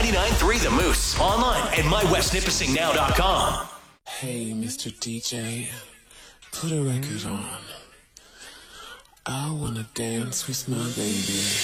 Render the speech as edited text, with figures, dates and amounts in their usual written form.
99.3 The Moose. Online at mywestnipissingnow.com. Hey, Mr. DJ, put a record on. I wanna dance with my baby.